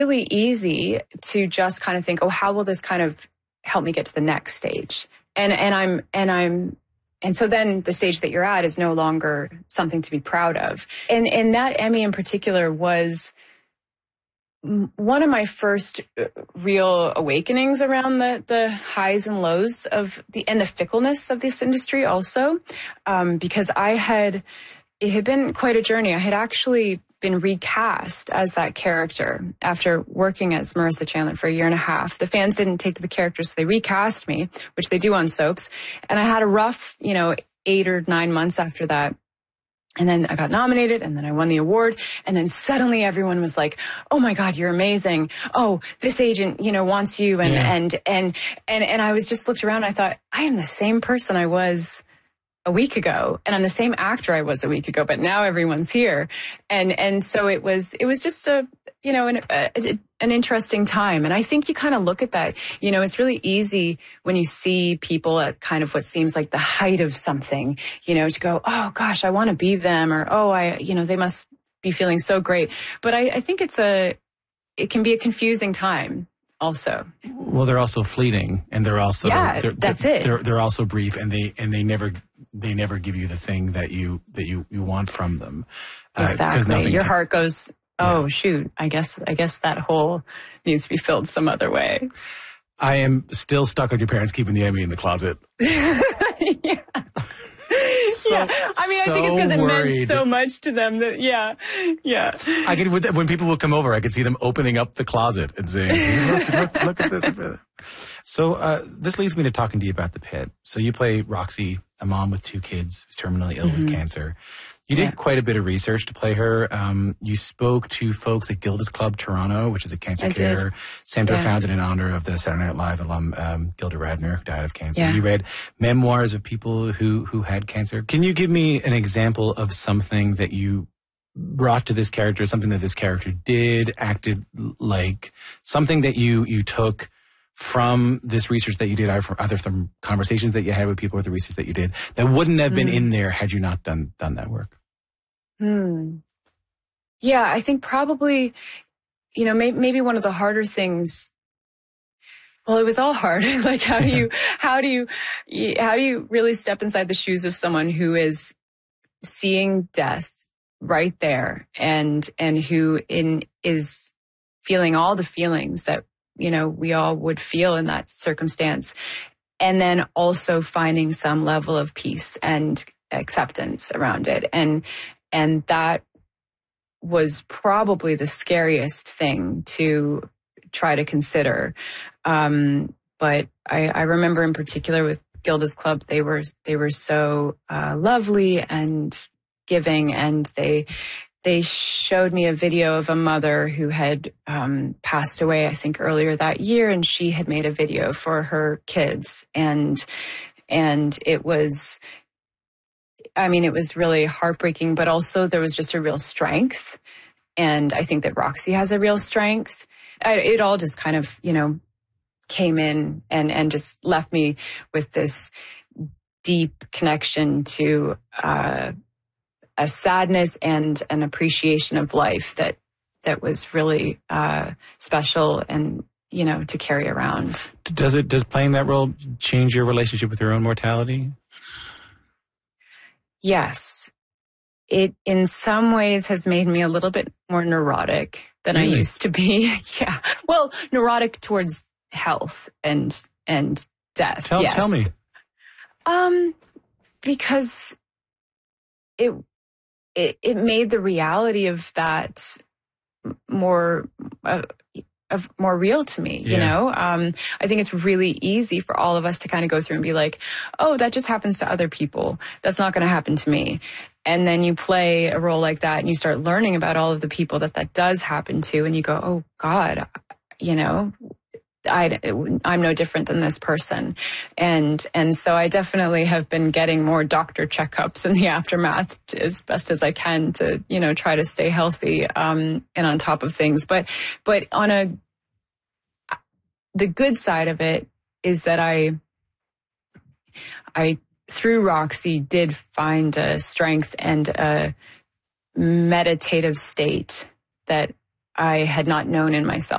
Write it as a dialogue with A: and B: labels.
A: really easy to just kind of think, oh, how will this kind of help me get to the next stage? And so then the stage that you're at is no longer something to be proud of. And that Emmy in particular was one of my first real awakenings around the highs and lows and the fickleness of this industry also, because it had been quite a journey. I had actually been recast as that character after working as Marissa Chandler for a year and a half. The fans didn't take to the character, so they recast me, which they do on soaps. And I had a rough, 8 or 9 months after that. And then I got nominated, and then I won the award. And then suddenly everyone was like, oh my God, you're amazing. Oh, this agent, wants you. And I was just looked around. I thought, I am the same person I was a week ago, and I'm the same actor I was a week ago, but now everyone's here. And so it was just an interesting time. And I think you kind of look at that, it's really easy when you see people at kind of what seems like the height of something, to go, oh gosh, I want to be them, or, oh, they must be feeling so great. But I think it can be a confusing time also.
B: Well, they're also fleeting, and they're also,
A: that's it.
B: They're also brief, and they never give you the thing that you want from them.
A: Exactly. Your heart goes, oh, shoot, I guess that hole needs to be filled some other way.
B: I am still stuck on your parents keeping the Emmy in the closet.
A: Yeah. I think it's because it meant so much to them that, yeah.
B: I could, when people would come over, I could see them opening up the closet and saying, look at this. So this leads me to talking to you about The Pit. So you play Roxy, a mom with 2 kids who's terminally ill with cancer. You did quite a bit of research to play her. You spoke to folks at Gilda's Club Toronto, which is a cancer care center founded in honor of the Saturday Night Live alum Gilda Radner, who died of cancer. You read memoirs of people who had cancer. Can you give me an example of something that you brought to this character, something that this character did, acted like, something that you took from this research that you did, either from conversations that you had with people or the research that you did, that wouldn't have been in there had you not done that work?
A: Yeah, I think probably, maybe one of the harder things, well, it was all hard. Like, how do you really step inside the shoes of someone who is seeing death right there and who is feeling all the feelings that, we all would feel in that circumstance. And then also finding some level of peace and acceptance around it. And that was probably the scariest thing to try to consider. But I remember in particular with Gilda's Club, they were so lovely and giving, and they showed me a video of a mother who had passed away, I think, earlier that year, and she had made a video for her kids, and it was really heartbreaking, but also there was just a real strength, and I think that Roxy has a real strength. It all just kind of, came in and just left me with this deep connection to a sadness and an appreciation of life that was really special and, to carry around.
B: Does playing that role change your relationship with your own mortality?
A: Yes. It in some ways has made me a little bit more neurotic than I used to be. Yeah. Well, neurotic towards health and death.
B: Tell me.
A: Because it made the reality of that more real to me, I think it's really easy for all of us to kind of go through and be like, oh, that just happens to other people. That's not going to happen to me. And then you play a role like that and you start learning about all of the people that does happen to, and you go, oh God, I'm no different than this person. And so I definitely have been getting more doctor checkups in the aftermath as best as I can to, try to stay healthy, and on top of things. But on the good side of it is that I through Roxy did find a strength and a meditative state that I had not known in myself.